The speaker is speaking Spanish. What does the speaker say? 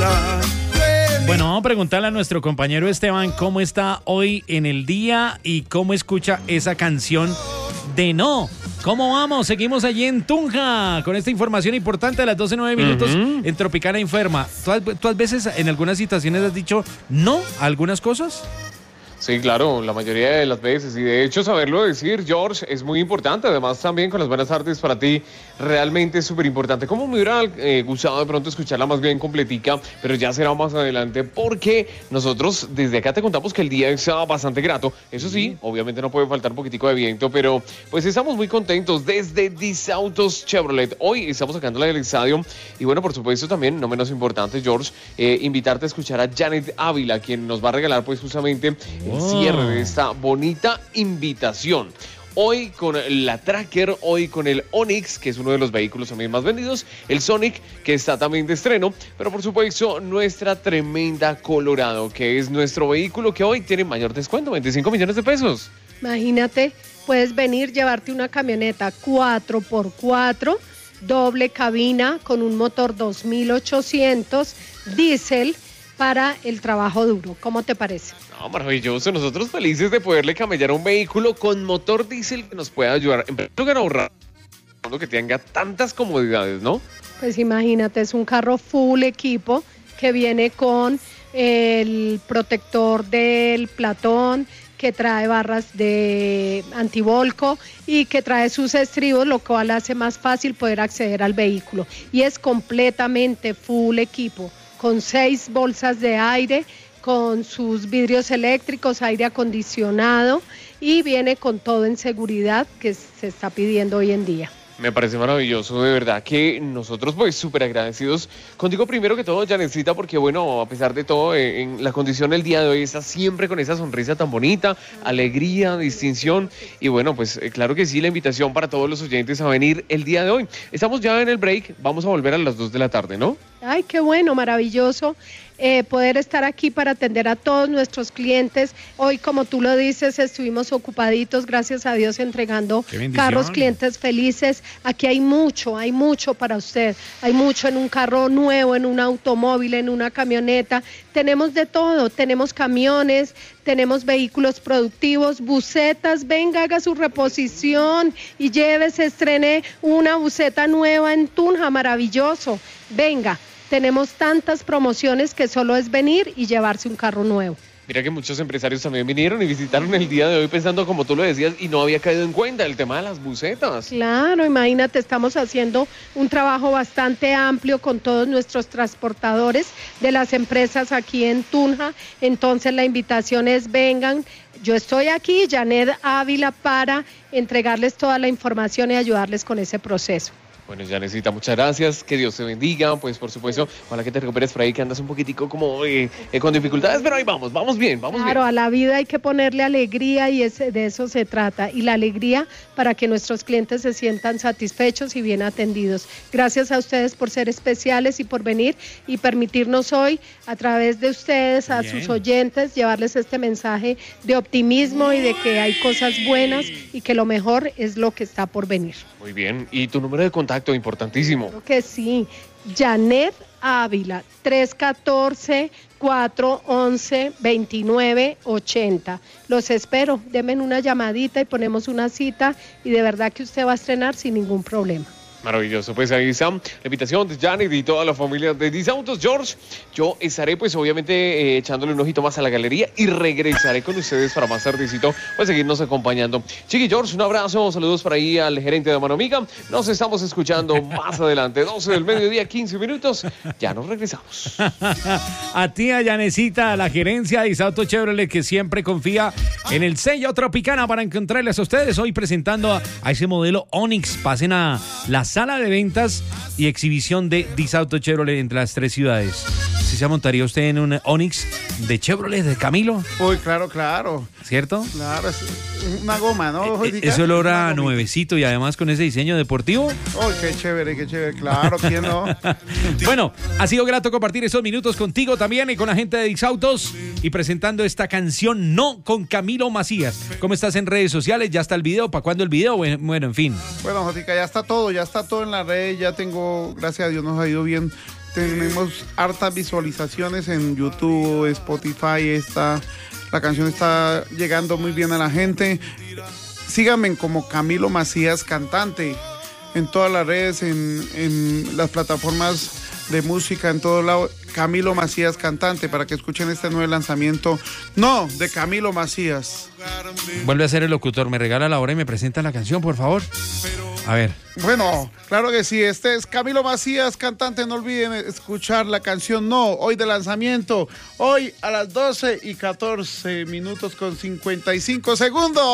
Bueno, vamos a preguntarle a nuestro compañero Esteban cómo está hoy en el día y cómo escucha esa canción de No. ¿Cómo vamos? Seguimos allí en Tunja con esta información importante de las 12:09 minutos en Tropicana Informa. ¿Tú has veces en algunas situaciones has dicho no a algunas cosas? Sí, claro, la mayoría de las veces. Y de hecho, saberlo decir, George, es muy importante. Además, también con las buenas artes para ti, realmente es súper importante. Como me hubiera gustado de pronto escucharla más bien completica, pero ya será más adelante, porque nosotros desde acá te contamos que el día es bastante grato. Eso sí, obviamente no puede faltar un poquitico de viento, pero pues estamos muy contentos desde Disautos Chevrolet. Hoy estamos sacándola del estadio. Y bueno, por supuesto, también, no menos importante, George, invitarte a escuchar a Janet Ávila, quien nos va a regalar pues justamente el cierre de esta bonita invitación. Hoy con la Tracker, hoy con el Onix, que es uno de los vehículos también más vendidos, el Sonic, que está también de estreno, pero por supuesto nuestra tremenda Colorado, que es nuestro vehículo que hoy tiene mayor descuento, 25 millones de pesos. Imagínate, puedes venir, llevarte una camioneta 4x4, doble cabina con un motor 2800, diésel, para el trabajo duro. ¿Cómo te parece? No, maravilloso. Nosotros felices de poderle camellar un vehículo con motor diésel que nos pueda ayudar en primer lugar a ahorrar, que tenga tantas comodidades, ¿no? Pues imagínate, es un carro full equipo que viene con el protector del platón, que trae barras de antivolco y que trae sus estribos, lo cual hace más fácil poder acceder al vehículo. Y es completamente full equipo, con 6 bolsas de aire, con sus vidrios eléctricos, aire acondicionado, y viene con todo en seguridad que se está pidiendo hoy en día. Me parece maravilloso, de verdad que nosotros pues súper agradecidos contigo primero que todo, Janetcita, porque bueno, a pesar de todo, en la condición del día de hoy estás siempre con esa sonrisa tan bonita, alegría, distinción, y bueno, pues claro que sí, la invitación para todos los oyentes a venir el día de hoy. Estamos ya en el break, vamos a volver a las 2 de la tarde, ¿no? Ay, qué bueno, maravilloso poder estar aquí para atender a todos nuestros clientes. Hoy, como tú lo dices, estuvimos ocupaditos, gracias a Dios, entregando carros, clientes felices. Aquí hay mucho para usted. Hay mucho en un carro nuevo, en un automóvil, en una camioneta. Tenemos de todo, tenemos camiones, tenemos vehículos productivos, busetas. Venga, haga su reposición y llévese, estrene una buseta nueva en Tunja, maravilloso. Venga. Tenemos tantas promociones que solo es venir y llevarse un carro nuevo. Mira que muchos empresarios también vinieron y visitaron el día de hoy pensando, como tú lo decías, y no había caído en cuenta el tema de las busetas. Claro, imagínate, estamos haciendo un trabajo bastante amplio con todos nuestros transportadores de las empresas aquí en Tunja. Entonces la invitación es vengan. Yo estoy aquí, Janet Ávila, para entregarles toda la información y ayudarles con ese proceso. Bueno, Janetcita, muchas gracias, que Dios te bendiga, pues por supuesto, ojalá que te recuperes por ahí, que andas un poquitico como con dificultades, pero ahí vamos bien, vamos bien. Claro, a la vida hay que ponerle alegría y de eso se trata, y la alegría para que nuestros clientes se sientan satisfechos y bien atendidos. Gracias a ustedes por ser especiales y por venir y permitirnos hoy, a través de ustedes, a sus oyentes, llevarles este mensaje de optimismo y de que hay cosas buenas y que lo mejor es lo que está por venir. Muy bien, y tu número de contacto, importantísimo. Creo que sí, Janet Ávila, 314-411-2980. Los espero, denme una llamadita y ponemos una cita y de verdad que usted va a estrenar sin ningún problema. Maravilloso, pues ahí está la invitación de Janet y toda la familia de Disautos. George, yo estaré pues obviamente echándole un ojito más a la galería y regresaré con ustedes para más tardecito, pues seguirnos acompañando. Chiqui George, un abrazo, saludos por ahí al gerente de Mano Amiga. Nos estamos escuchando más adelante, 12 del mediodía, 15 minutos, ya nos regresamos. A ti, a Janetcita, a la gerencia de Disautos Chevrolet, que siempre confía en el sello Tropicana para encontrarles a ustedes hoy presentando a ese modelo Onix. Pasen a la sala de ventas y exhibición de Disautos Chevrolet entre las 3 ciudades. ¿Sí se montaría usted en un Onix de Chevrolet, de Camilo? Uy, claro. ¿Cierto? Claro, es una goma, ¿no? Eso olor a nuevecito y además con ese diseño deportivo. Uy, qué chévere, claro, ¿quién no? Bueno, ha sido grato compartir esos minutos contigo también y con la gente de Disautos y presentando esta canción No con Camilo Macías. ¿Cómo estás en redes sociales? ¿Ya está el video? ¿Para cuándo el video? Bueno, en fin. Bueno, Jotica, ya está todo en la red, ya tengo, gracias a Dios nos ha ido bien tenemos hartas visualizaciones en YouTube, Spotify, la canción está llegando muy bien a la gente. Síganme como Camilo Macías Cantante en todas las redes, en las plataformas de música, en todo lado. Camilo Macías Cantante, para que escuchen este nuevo lanzamiento. No, de Camilo Macías. Vuelve a ser el locutor, me regala la hora y me presenta la canción, por favor. A ver. Bueno, claro que sí, este es Camilo Macías Cantante, no olviden escuchar la canción No, hoy de lanzamiento, hoy a las 12:14 minutos con 55 segundos.